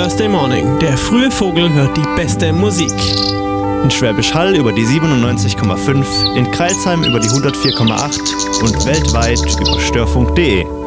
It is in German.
Thursday Morning. Der frühe Vogel hört die beste Musik. In Schwäbisch Hall über die 97,5, in Crailsheim über die 104,8 und weltweit über störfunk.de.